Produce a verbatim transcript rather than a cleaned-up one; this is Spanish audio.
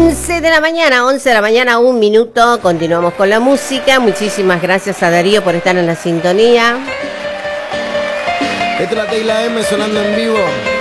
once de la mañana, once de la mañana, un minuto. Continuamos con la música. Muchísimas gracias a Darío por estar en la sintonía. Esta es la Tecla M sonando en vivo.